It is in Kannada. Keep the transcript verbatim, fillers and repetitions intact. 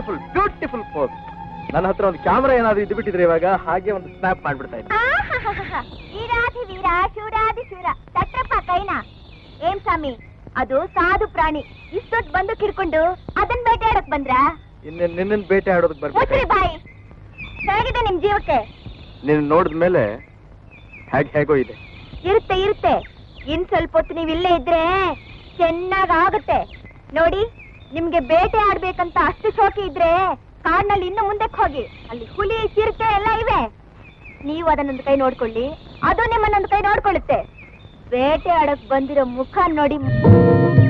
Beautiful beautiful pose. ನನ್ನ ಹತ್ರ ಒಂದು ಕ್ಯಾಮ್ರಾ ಏನಾದ್ರು ಇದ್ದು ಬಿಟ್ಟಿದ್ರೆ ಇವಾಗ ಹಾಗೆ ಒಂದು ಸ್ನ್ಯಾಪ್ ಮಾಡ್ಬಿಡ್ತಾ ಇದ್ದೆ. ವೀರಾಧಿ ವೀರ ಶೂರಾಧಿ ಶೂರ ತಟ್ರಪ್ಪ ಕೈನಾ. ಏನ್ ಸ್ವಾಮಿ, ಅದು ಸಾಧು ಪ್ರಾಣಿ. ಇಷ್ಟೊತ್ತು ಬಂದು ಕಿಡ್ಕೊಂಡು ಅದನ್ ಬೇಟೆ ಆಡಕ್ ಬಂದ್ರ? ಇನ್ನ ನಿನ್ನ ಬೇಟೆ ಆಡೋದಕ್ ಬರ್ಬೇಕು. ಬಾಯಿ ಹೇಗಿದೆ ನಿಮ್ ಜೀವಕ್ಕೆ? ನೀನ್ ನೋಡಿದ್ಮೇಲೆ ಹೇಗ್ ಹೇಗೋ ಇದೆ. ಇರುತ್ತೆ ಇರುತ್ತೆ. ಇನ್ ಸ್ವಲ್ಪ ಹೊತ್ತು ನೀವ್ ಇಲ್ಲೇ ಇದ್ರೆ ಚೆನ್ನಾಗ್ ಆಗುತ್ತೆ ನೋಡಿ. ನಿಮ್ಗೆ ಬೇಟೆ ಆಡ್ಬೇಕಂತ ಅಷ್ಟು ಶೋಕಿ ಇದ್ರೆ ಕಾಡ್ನಲ್ಲಿ ಇನ್ನು ಮುಂದಕ್ಕೆ ಹೋಗಿ, ಅಲ್ಲಿ ಹುಲಿ ಚಿರತೆ ಎಲ್ಲ ಇವೆ. ನೀವು ಅದನ್ನೊಂದು ಕೈ ನೋಡ್ಕೊಳ್ಳಿ, ಅದು ನಿಮ್ಮನ್ನೊಂದು ಕೈ ನೋಡ್ಕೊಳ್ಳುತ್ತೆ. ಬೇಟೆ ಆಡಕ್ ಬಂದಿರೋ ಮುಖ ನೋಡಿ.